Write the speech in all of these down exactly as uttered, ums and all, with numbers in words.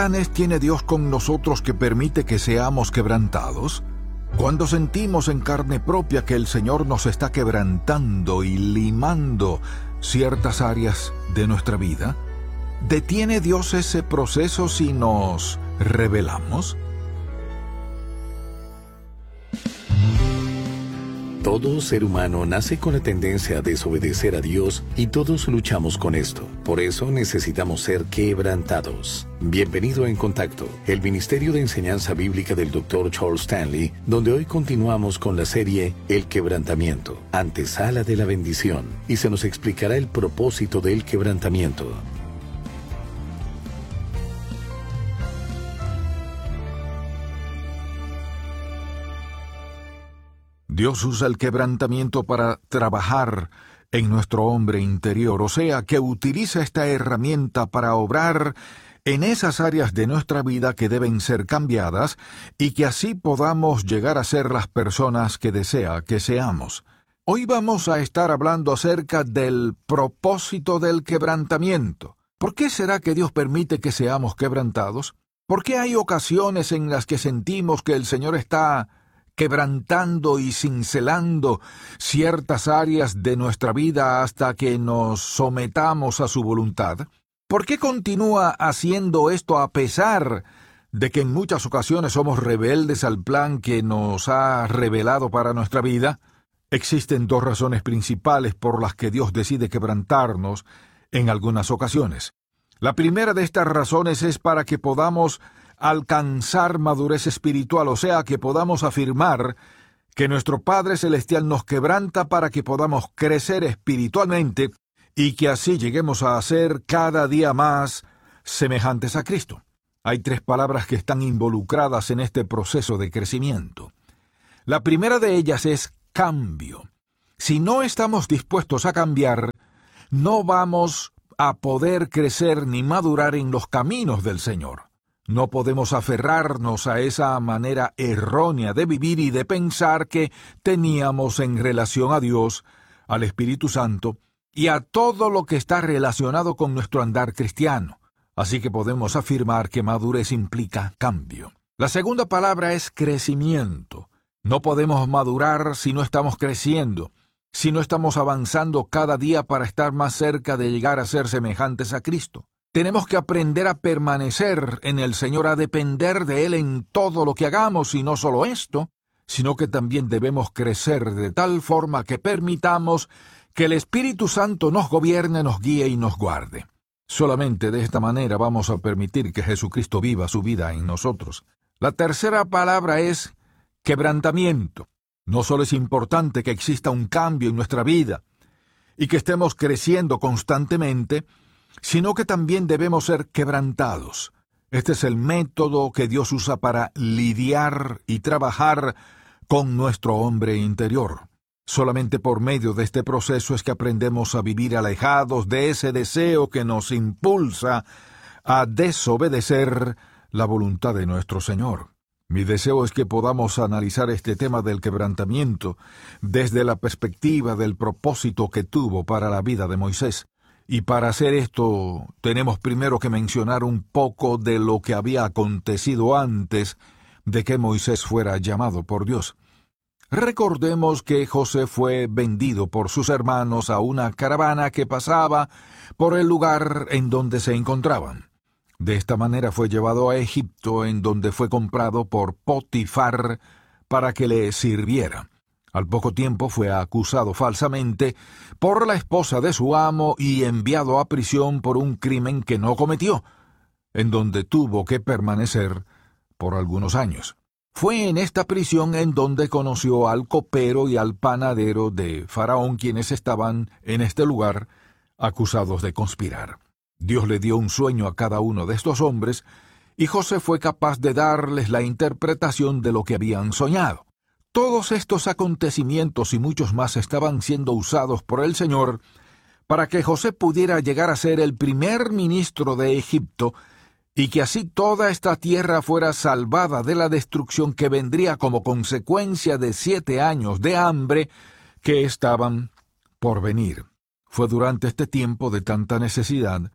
¿Planes tiene Dios con nosotros que permite que seamos quebrantados? Cuando sentimos en carne propia que el Señor nos está quebrantando y limando ciertas áreas de nuestra vida, ¿detiene Dios ese proceso si nos rebelamos? Todo ser humano nace con la tendencia a desobedecer a Dios y todos luchamos con esto. Por eso necesitamos ser quebrantados. Bienvenido a En Contacto, el Ministerio de Enseñanza Bíblica del doctor Charles Stanley, donde hoy continuamos con la serie El Quebrantamiento, antesala de la bendición, y se nos explicará el propósito del quebrantamiento. Dios usa el quebrantamiento para trabajar en nuestro hombre interior, o sea, que utiliza esta herramienta para obrar en esas áreas de nuestra vida que deben ser cambiadas y que así podamos llegar a ser las personas que desea que seamos. Hoy vamos a estar hablando acerca del propósito del quebrantamiento. ¿Por qué será que Dios permite que seamos quebrantados? ¿Por qué hay ocasiones en las que sentimos que el Señor está quebrantando y cincelando ciertas áreas de nuestra vida hasta que nos sometamos a su voluntad? ¿Por qué continúa haciendo esto a pesar de que en muchas ocasiones somos rebeldes al plan que nos ha revelado para nuestra vida? Existen dos razones principales por las que Dios decide quebrantarnos en algunas ocasiones. La primera de estas razones es para que podamos alcanzar madurez espiritual, o sea, que podamos afirmar que nuestro Padre Celestial nos quebranta para que podamos crecer espiritualmente y que así lleguemos a ser cada día más semejantes a Cristo. Hay tres palabras que están involucradas en este proceso de crecimiento. La primera de ellas es cambio. Si no estamos dispuestos a cambiar, no vamos a poder crecer ni madurar en los caminos del Señor. No podemos aferrarnos a esa manera errónea de vivir y de pensar que teníamos en relación a Dios, al Espíritu Santo y a todo lo que está relacionado con nuestro andar cristiano. Así que podemos afirmar que madurez implica cambio. La segunda palabra es crecimiento. No podemos madurar si no estamos creciendo, si no estamos avanzando cada día para estar más cerca de llegar a ser semejantes a Cristo. Tenemos que aprender a permanecer en el Señor, a depender de Él en todo lo que hagamos, y no solo esto, sino que también debemos crecer de tal forma que permitamos que el Espíritu Santo nos gobierne, nos guíe y nos guarde. Solamente de esta manera vamos a permitir que Jesucristo viva su vida en nosotros. La tercera palabra es quebrantamiento. No solo es importante que exista un cambio en nuestra vida y que estemos creciendo constantemente, sino que también debemos ser quebrantados. Este es el método que Dios usa para lidiar y trabajar con nuestro hombre interior. Solamente por medio de este proceso es que aprendemos a vivir alejados de ese deseo que nos impulsa a desobedecer la voluntad de nuestro Señor. Mi deseo es que podamos analizar este tema del quebrantamiento desde la perspectiva del propósito que tuvo para la vida de Moisés. Y para hacer esto, tenemos primero que mencionar un poco de lo que había acontecido antes de que Moisés fuera llamado por Dios. Recordemos que José fue vendido por sus hermanos a una caravana que pasaba por el lugar en donde se encontraban. De esta manera fue llevado a Egipto, en donde fue comprado por Potifar para que le sirviera. Al poco tiempo fue acusado falsamente por la esposa de su amo y enviado a prisión por un crimen que no cometió, en donde tuvo que permanecer por algunos años. Fue en esta prisión en donde conoció al copero y al panadero de Faraón, quienes estaban en este lugar acusados de conspirar. Dios le dio un sueño a cada uno de estos hombres, y José fue capaz de darles la interpretación de lo que habían soñado. Todos estos acontecimientos y muchos más estaban siendo usados por el Señor para que José pudiera llegar a ser el primer ministro de Egipto y que así toda esta tierra fuera salvada de la destrucción que vendría como consecuencia de siete años de hambre que estaban por venir. Fue durante este tiempo de tanta necesidad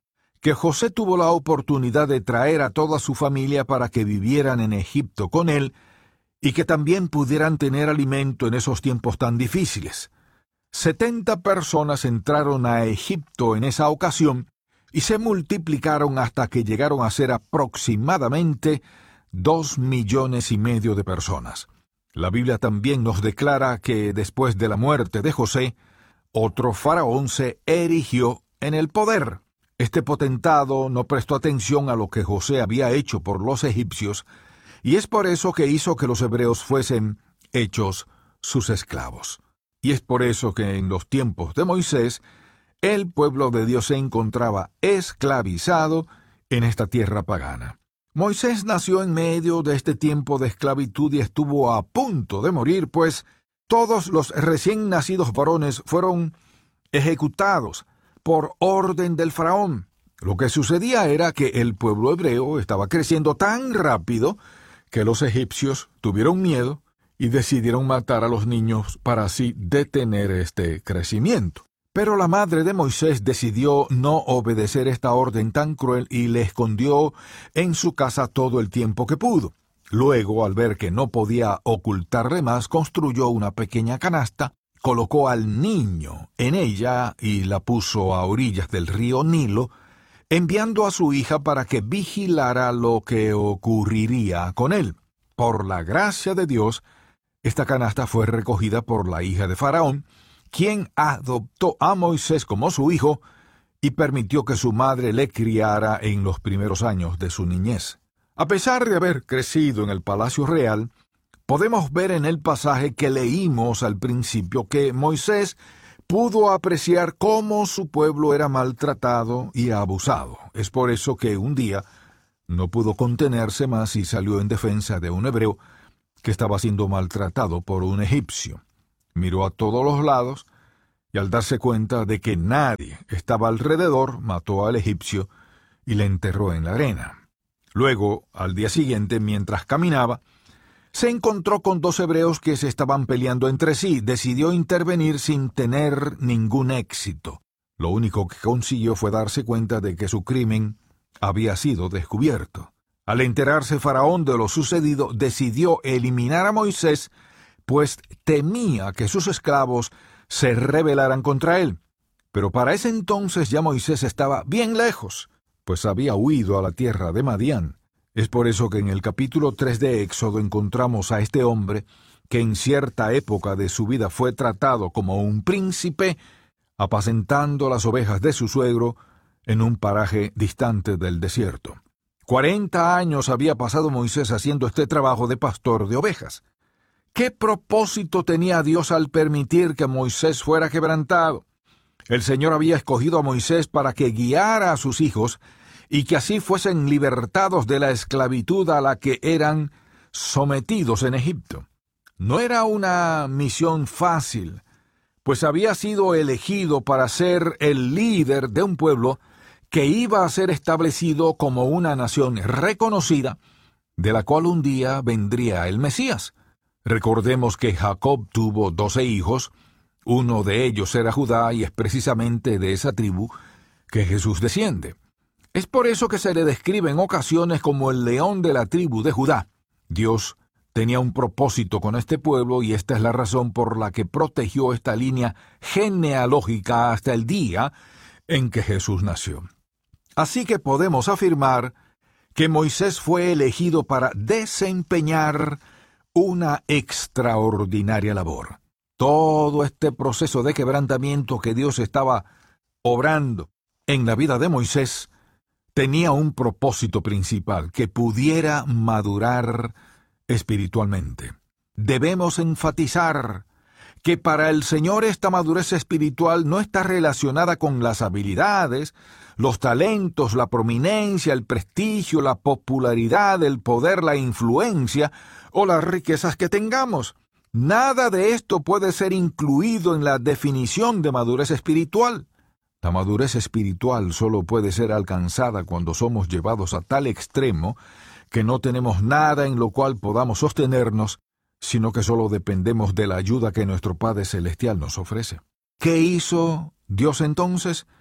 que José tuvo la oportunidad de traer a toda su familia para que vivieran en Egipto con él y que también pudieran tener alimento en esos tiempos tan difíciles. Setenta personas entraron a Egipto en esa ocasión y se multiplicaron hasta que llegaron a ser aproximadamente dos millones y medio de personas. La Biblia también nos declara que después de la muerte de José, otro faraón se erigió en el poder. Este potentado no prestó atención a lo que José había hecho por los egipcios, y es por eso que hizo que los hebreos fuesen hechos sus esclavos. Y es por eso que en los tiempos de Moisés, el pueblo de Dios se encontraba esclavizado en esta tierra pagana. Moisés nació en medio de este tiempo de esclavitud y estuvo a punto de morir, pues todos los recién nacidos varones fueron ejecutados por orden del faraón. Lo que sucedía era que el pueblo hebreo estaba creciendo tan rápido que los egipcios tuvieron miedo y decidieron matar a los niños para así detener este crecimiento. Pero la madre de Moisés decidió no obedecer esta orden tan cruel y le escondió en su casa todo el tiempo que pudo. Luego, al ver que no podía ocultarle más, construyó una pequeña canasta, colocó al niño en ella y la puso a orillas del río Nilo, enviando a su hija para que vigilara lo que ocurriría con él. Por la gracia de Dios, esta canasta fue recogida por la hija de Faraón, quien adoptó a Moisés como su hijo y permitió que su madre le criara en los primeros años de su niñez. A pesar de haber crecido en el palacio real, podemos ver en el pasaje que leímos al principio que Moisés pudo apreciar cómo su pueblo era maltratado y abusado. Es por eso que un día no pudo contenerse más y salió en defensa de un hebreo que estaba siendo maltratado por un egipcio. Miró a todos los lados y al darse cuenta de que nadie estaba alrededor, mató al egipcio y le enterró en la arena. Luego, al día siguiente, mientras caminaba, se encontró con dos hebreos que se estaban peleando entre sí. Decidió intervenir sin tener ningún éxito. Lo único que consiguió fue darse cuenta de que su crimen había sido descubierto. Al enterarse Faraón de lo sucedido, decidió eliminar a Moisés, pues temía que sus esclavos se rebelaran contra él. Pero para ese entonces ya Moisés estaba bien lejos, pues había huido a la tierra de Madián. Es por eso que en el capítulo tres de Éxodo encontramos a este hombre que en cierta época de su vida fue tratado como un príncipe, apacentando las ovejas de su suegro en un paraje distante del desierto. Cuarenta años había pasado Moisés haciendo este trabajo de pastor de ovejas. ¿Qué propósito tenía Dios al permitir que Moisés fuera quebrantado? El Señor había escogido a Moisés para que guiara a sus hijos y que así fuesen libertados de la esclavitud a la que eran sometidos en Egipto. No era una misión fácil, pues había sido elegido para ser el líder de un pueblo que iba a ser establecido como una nación reconocida, de la cual un día vendría el Mesías. Recordemos que Jacob tuvo doce hijos, uno de ellos era Judá y es precisamente de esa tribu que Jesús desciende. Es por eso que se le describe en ocasiones como el león de la tribu de Judá. Dios tenía un propósito con este pueblo y esta es la razón por la que protegió esta línea genealógica hasta el día en que Jesús nació. Así que podemos afirmar que Moisés fue elegido para desempeñar una extraordinaria labor. Todo este proceso de quebrantamiento que Dios estaba obrando en la vida de Moisés tenía un propósito principal, que pudiera madurar espiritualmente. Debemos enfatizar que para el Señor esta madurez espiritual no está relacionada con las habilidades, los talentos, la prominencia, el prestigio, la popularidad, el poder, la influencia o las riquezas que tengamos. Nada de esto puede ser incluido en la definición de madurez espiritual. La madurez espiritual solo puede ser alcanzada cuando somos llevados a tal extremo que no tenemos nada en lo cual podamos sostenernos, sino que solo dependemos de la ayuda que nuestro Padre Celestial nos ofrece. ¿Qué hizo Dios entonces?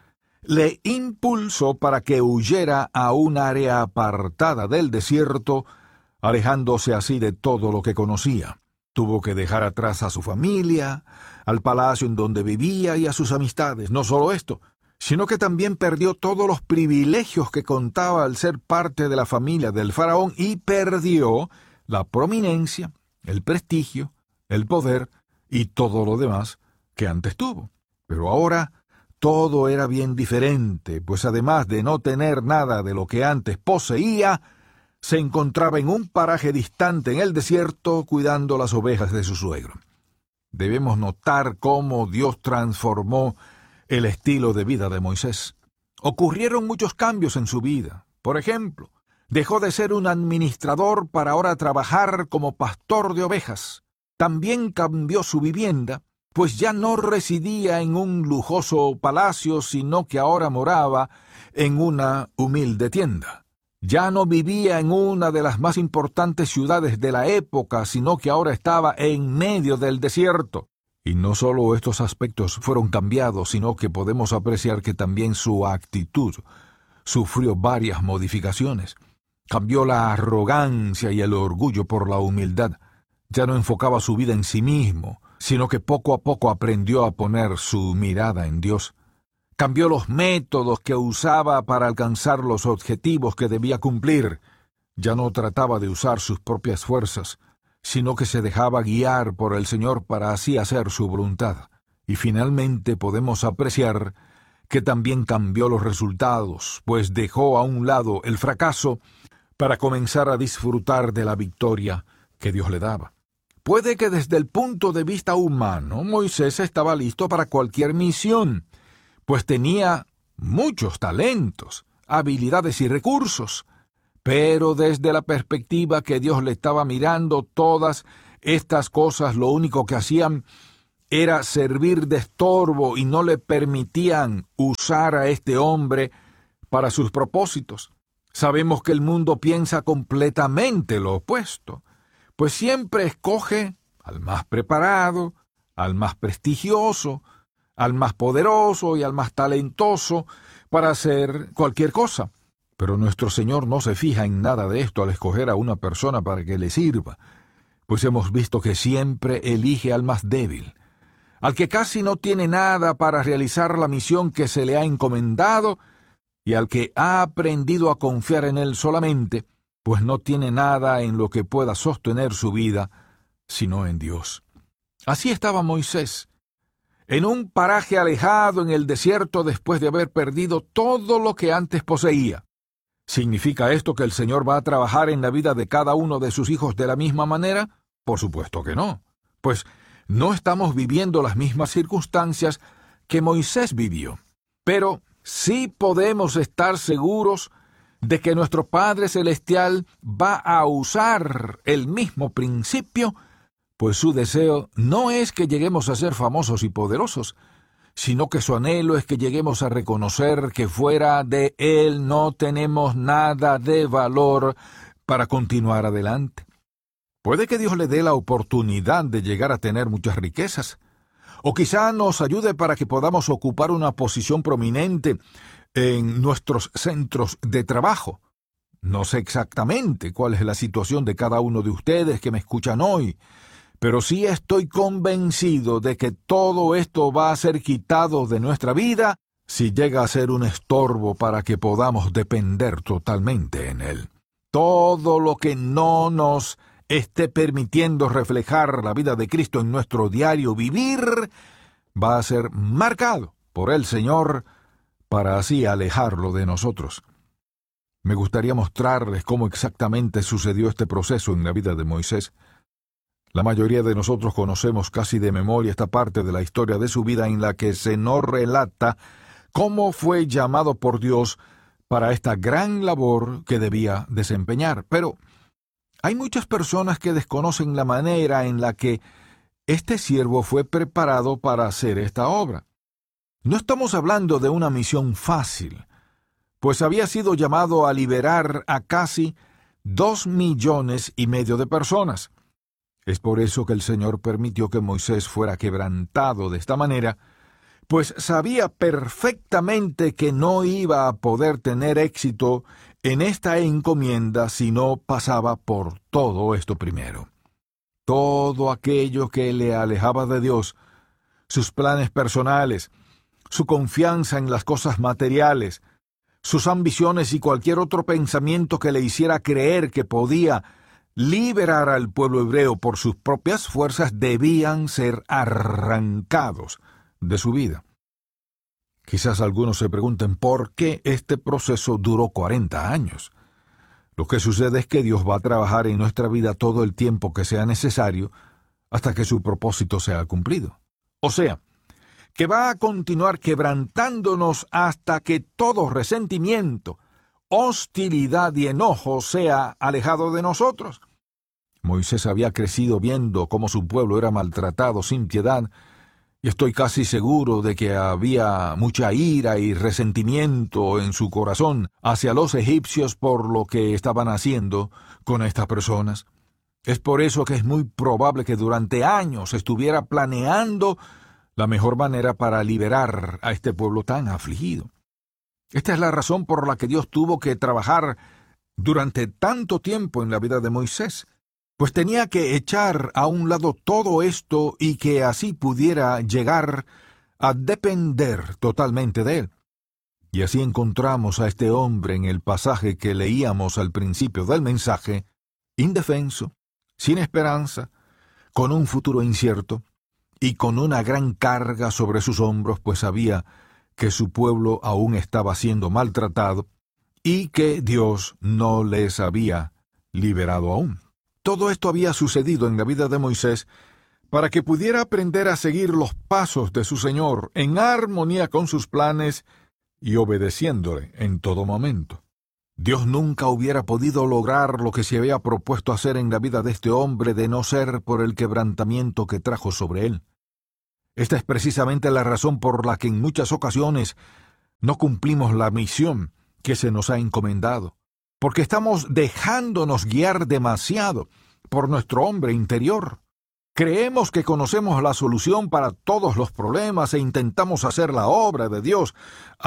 le impulsó para que huyera a un área apartada del desierto, alejándose así de todo lo que conocía. Tuvo que dejar atrás a su familia, al palacio en donde vivía y a sus amistades. No solo esto, sino que también perdió todos los privilegios que contaba al ser parte de la familia del faraón y perdió la prominencia, el prestigio, el poder y todo lo demás que antes tuvo. Pero ahora todo era bien diferente, pues además de no tener nada de lo que antes poseía, se encontraba en un paraje distante en el desierto cuidando las ovejas de su suegro. Debemos notar cómo Dios transformó el estilo de vida de Moisés. Ocurrieron muchos cambios en su vida. Por ejemplo, dejó de ser un administrador para ahora trabajar como pastor de ovejas. También cambió su vivienda, pues ya no residía en un lujoso palacio, sino que ahora moraba en una humilde tienda. Ya no vivía en una de las más importantes ciudades de la época, sino que ahora estaba en medio del desierto. Y no solo estos aspectos fueron cambiados, sino que podemos apreciar que también su actitud sufrió varias modificaciones. Cambió la arrogancia y el orgullo por la humildad. Ya no enfocaba su vida en sí mismo, sino que poco a poco aprendió a poner su mirada en Dios. Cambió los métodos que usaba para alcanzar los objetivos que debía cumplir. Ya no trataba de usar sus propias fuerzas, sino que se dejaba guiar por el Señor para así hacer su voluntad. Y finalmente podemos apreciar que también cambió los resultados, pues dejó a un lado el fracaso para comenzar a disfrutar de la victoria que Dios le daba. Puede que desde el punto de vista humano, Moisés estaba listo para cualquier misión, pues tenía muchos talentos, habilidades y recursos. Pero desde la perspectiva que Dios le estaba mirando, todas estas cosas lo único que hacían era servir de estorbo y no le permitían usar a este hombre para sus propósitos. Sabemos que el mundo piensa completamente lo opuesto, pues siempre escoge al más preparado, al más prestigioso, al más poderoso y al más talentoso para hacer cualquier cosa. Pero nuestro Señor no se fija en nada de esto al escoger a una persona para que le sirva, pues hemos visto que siempre elige al más débil, al que casi no tiene nada para realizar la misión que se le ha encomendado y al que ha aprendido a confiar en él solamente, pues no tiene nada en lo que pueda sostener su vida, sino en Dios. Así estaba Moisés, en un paraje alejado en el desierto después de haber perdido todo lo que antes poseía. ¿Significa esto que el Señor va a trabajar en la vida de cada uno de sus hijos de la misma manera? Por supuesto que no, pues no estamos viviendo las mismas circunstancias que Moisés vivió. Pero sí podemos estar seguros de que nuestro Padre Celestial va a usar el mismo principio, pues su deseo no es que lleguemos a ser famosos y poderosos, sino que su anhelo es que lleguemos a reconocer que fuera de Él no tenemos nada de valor para continuar adelante. Puede que Dios le dé la oportunidad de llegar a tener muchas riquezas, o quizá nos ayude para que podamos ocupar una posición prominente en nuestros centros de trabajo. No sé exactamente cuál es la situación de cada uno de ustedes que me escuchan hoy, pero sí estoy convencido de que todo esto va a ser quitado de nuestra vida si llega a ser un estorbo para que podamos depender totalmente en Él. Todo lo que no nos esté permitiendo reflejar la vida de Cristo en nuestro diario vivir va a ser marcado por el Señor para así alejarlo de nosotros. Me gustaría mostrarles cómo exactamente sucedió este proceso en la vida de Moisés. La mayoría de nosotros conocemos casi de memoria esta parte de la historia de su vida en la que se nos relata cómo fue llamado por Dios para esta gran labor que debía desempeñar. Pero hay muchas personas que desconocen la manera en la que este siervo fue preparado para hacer esta obra. No estamos hablando de una misión fácil, pues había sido llamado a liberar a casi dos millones y medio de personas. Es por eso que el Señor permitió que Moisés fuera quebrantado de esta manera, pues sabía perfectamente que no iba a poder tener éxito en esta encomienda si no pasaba por todo esto primero. Todo aquello que le alejaba de Dios, sus planes personales, su confianza en las cosas materiales, sus ambiciones y cualquier otro pensamiento que le hiciera creer que podía liberar al pueblo hebreo por sus propias fuerzas, debían ser arrancados de su vida. Quizás algunos se pregunten por qué este proceso duró cuarenta años. Lo que sucede es que Dios va a trabajar en nuestra vida todo el tiempo que sea necesario hasta que su propósito sea cumplido. O sea, que va a continuar quebrantándonos hasta que todo resentimiento, hostilidad y enojo sea alejado de nosotros. Moisés había crecido viendo cómo su pueblo era maltratado sin piedad, y estoy casi seguro de que había mucha ira y resentimiento en su corazón hacia los egipcios por lo que estaban haciendo con estas personas. Es por eso que es muy probable que durante años estuviera planeando la mejor manera para liberar a este pueblo tan afligido. Esta es la razón por la que Dios tuvo que trabajar durante tanto tiempo en la vida de Moisés, pues tenía que echar a un lado todo esto y que así pudiera llegar a depender totalmente de él. Y así encontramos a este hombre en el pasaje que leíamos al principio del mensaje, indefenso, sin esperanza, con un futuro incierto y con una gran carga sobre sus hombros, pues sabía que su pueblo aún estaba siendo maltratado y que Dios no les había liberado aún. Todo esto había sucedido en la vida de Moisés para que pudiera aprender a seguir los pasos de su Señor en armonía con sus planes y obedeciéndole en todo momento. Dios nunca hubiera podido lograr lo que se había propuesto hacer en la vida de este hombre de no ser por el quebrantamiento que trajo sobre él. Esta es precisamente la razón por la que en muchas ocasiones no cumplimos la misión que se nos ha encomendado, porque estamos dejándonos guiar demasiado por nuestro hombre interior. Creemos que conocemos la solución para todos los problemas e intentamos hacer la obra de Dios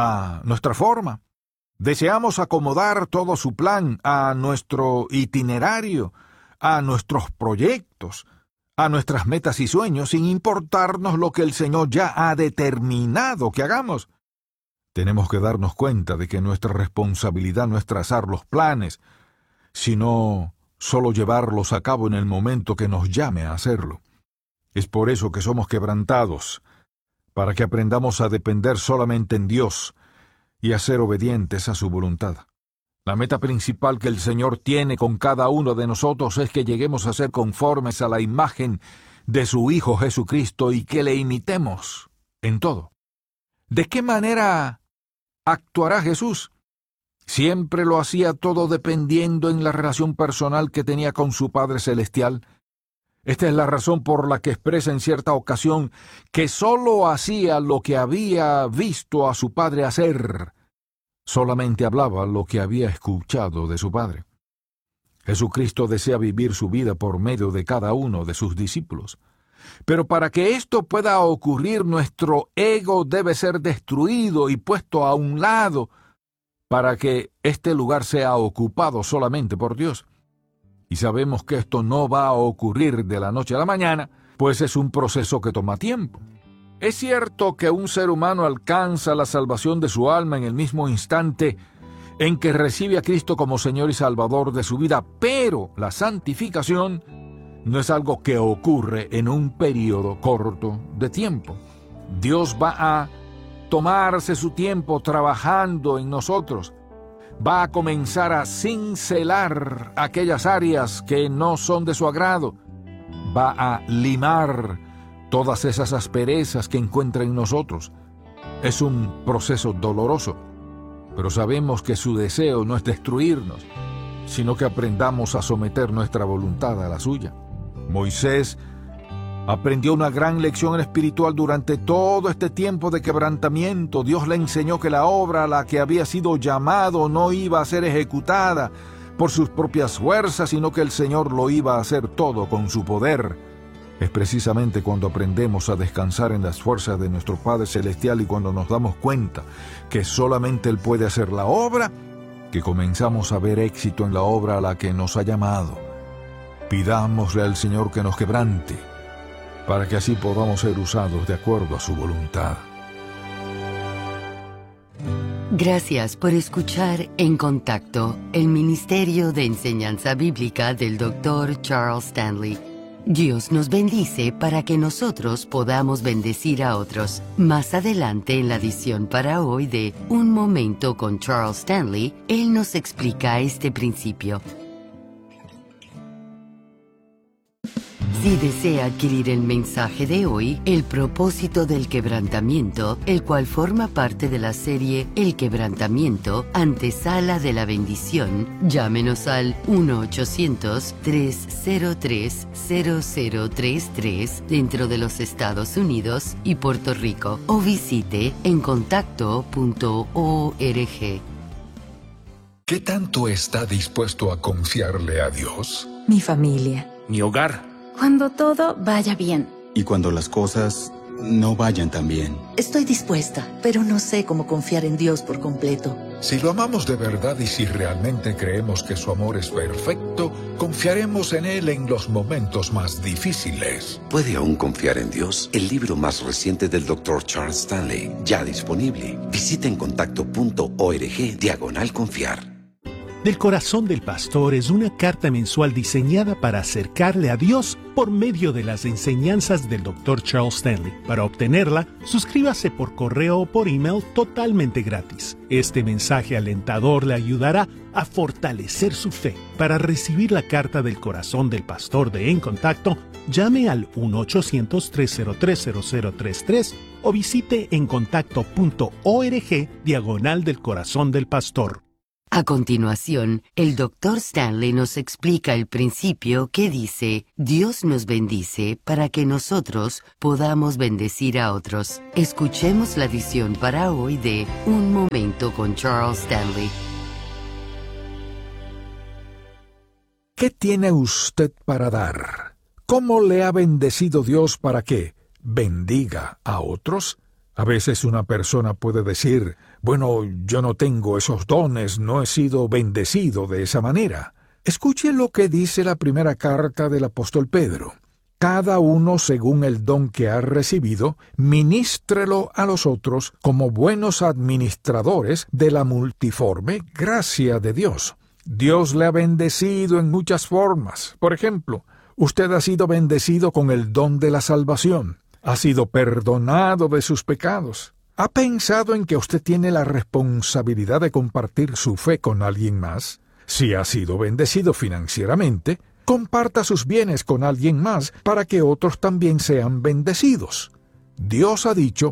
a nuestra forma. Deseamos acomodar todo su plan a nuestro itinerario, a nuestros proyectos, a nuestras metas y sueños, sin importarnos lo que el Señor ya ha determinado que hagamos. Tenemos que darnos cuenta de que nuestra responsabilidad no es trazar los planes, sino solo llevarlos a cabo en el momento que nos llame a hacerlo. Es por eso que somos quebrantados, para que aprendamos a depender solamente en Dios y a ser obedientes a su voluntad. La meta principal que el Señor tiene con cada uno de nosotros es que lleguemos a ser conformes a la imagen de su Hijo Jesucristo y que le imitemos en todo. ¿De qué manera actuará Jesús? Siempre lo hacía todo dependiendo en la relación personal que tenía con su Padre Celestial. Esta es la razón por la que expresa en cierta ocasión que sólo hacía lo que había visto a su Padre hacer. Solamente hablaba lo que había escuchado de su Padre. Jesucristo desea vivir su vida por medio de cada uno de sus discípulos. Pero para que esto pueda ocurrir, nuestro ego debe ser destruido y puesto a un lado para que este lugar sea ocupado solamente por Dios. Y sabemos que esto no va a ocurrir de la noche a la mañana, pues es un proceso que toma tiempo. Es cierto que un ser humano alcanza la salvación de su alma en el mismo instante en que recibe a Cristo como Señor y Salvador de su vida, pero la santificación no es algo que ocurre en un periodo corto de tiempo. Dios va a tomarse su tiempo trabajando en nosotros. Va a comenzar a cincelar aquellas áreas que no son de su agrado. Va a limar todas esas asperezas que encuentra en nosotros. Es un proceso doloroso, pero sabemos que su deseo no es destruirnos, sino que aprendamos a someter nuestra voluntad a la suya. Moisés aprendió una gran lección espiritual durante todo este tiempo de quebrantamiento. Dios le enseñó que la obra a la que había sido llamado no iba a ser ejecutada por sus propias fuerzas, sino que el Señor lo iba a hacer todo con su poder Es precisamente cuando aprendemos a descansar en las fuerzas de nuestro Padre Celestial y cuando nos damos cuenta que solamente Él puede hacer la obra, que comenzamos a ver éxito en la obra a la que nos ha llamado. Pidámosle al Señor que nos quebrante, para que así podamos ser usados de acuerdo a su voluntad. Gracias por escuchar En Contacto, el Ministerio de Enseñanza Bíblica del doctor Charles Stanley. Dios nos bendice para que nosotros podamos bendecir a otros. Más adelante en la edición para hoy de Un Momento con Charles Stanley, él nos explica este principio. Si desea adquirir el mensaje de hoy, El propósito del quebrantamiento, el cual forma parte de la serie El quebrantamiento, antesala de la bendición, llámenos al uno ochocientos, tres cero tres, cero cero tres tres dentro de los Estados Unidos y Puerto Rico o visite en contacto punto org. ¿Qué tanto está dispuesto a confiarle a Dios? Mi familia. Mi hogar. Cuando todo vaya bien. Y cuando las cosas no vayan tan bien. Estoy dispuesta, pero no sé cómo confiar en Dios por completo. Si lo amamos de verdad y si realmente creemos que su amor es perfecto, confiaremos en Él en los momentos más difíciles. ¿Puede aún confiar en Dios? El libro más reciente del doctor Charles Stanley, ya disponible. Visita en contacto punto org diagonal confiar. Del Corazón del Pastor es una carta mensual diseñada para acercarle a Dios por medio de las enseñanzas del doctor Charles Stanley. Para obtenerla, suscríbase por correo o por email totalmente gratis. Este mensaje alentador le ayudará a fortalecer su fe. Para recibir la carta del Corazón del Pastor de En Contacto, llame al uno ochocientos, tres cero tres, cero cero tres tres o visite en contacto punto org diagonal del Corazón del Pastor. A continuación, el doctor Stanley nos explica el principio que dice, Dios nos bendice para que nosotros podamos bendecir a otros. Escuchemos la edición para hoy de Un Momento con Charles Stanley. ¿Qué tiene usted para dar? ¿Cómo le ha bendecido Dios para que bendiga a otros? A veces una persona puede decir, bueno, yo no tengo esos dones, no he sido bendecido de esa manera. Escuche lo que dice la primera carta del apóstol Pedro. Cada uno según el don que ha recibido, ministrelo a los otros como buenos administradores de la multiforme gracia de Dios. Dios le ha bendecido en muchas formas. Por ejemplo, usted ha sido bendecido con el don de la salvación. Ha sido perdonado de sus pecados. ¿Ha pensado en que usted tiene la responsabilidad de compartir su fe con alguien más? Si ha sido bendecido financieramente, comparta sus bienes con alguien más para que otros también sean bendecidos. Dios ha dicho,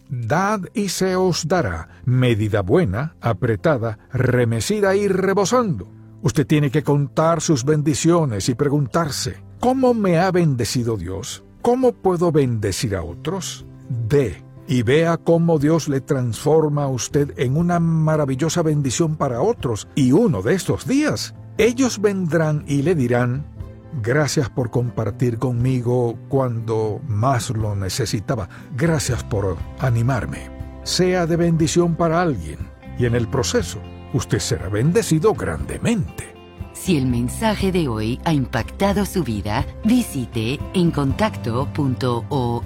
dad y se os dará, medida buena, apretada, remecida y rebosando. Usted tiene que contar sus bendiciones y preguntarse, ¿cómo me ha bendecido Dios? ¿Cómo puedo bendecir a otros? Dé y vea cómo Dios le transforma a usted en una maravillosa bendición para otros. Y uno de estos días, ellos vendrán y le dirán, gracias por compartir conmigo cuando más lo necesitaba. Gracias por animarme. Sea de bendición para alguien y en el proceso, usted será bendecido grandemente. Si el mensaje de hoy ha impactado su vida, visite en contacto punto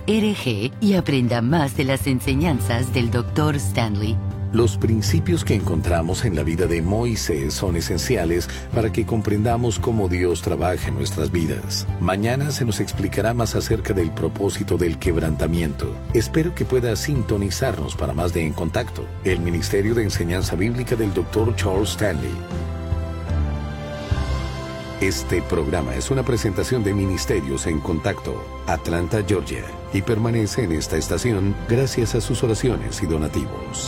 org y aprenda más de las enseñanzas del doctor Stanley. Los principios que encontramos en la vida de Moisés son esenciales para que comprendamos cómo Dios trabaja en nuestras vidas. Mañana se nos explicará más acerca del propósito del quebrantamiento. Espero que pueda sintonizarnos para más de En Contacto, el Ministerio de Enseñanza Bíblica del doctor Charles Stanley. Este programa es una presentación de Ministerios en Contacto, Atlanta, Georgia, y permanece en esta estación gracias a sus oraciones y donativos.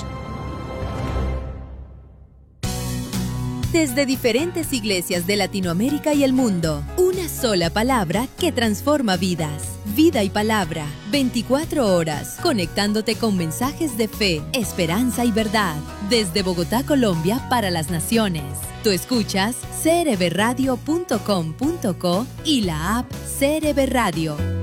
Desde diferentes iglesias de Latinoamérica y el mundo, una sola palabra que transforma vidas. Vida y Palabra, veinticuatro horas, conectándote con mensajes de fe, esperanza y verdad. Desde Bogotá, Colombia, para las naciones. Tú escuchas c r b radio punto com punto co y la app C R B Radio.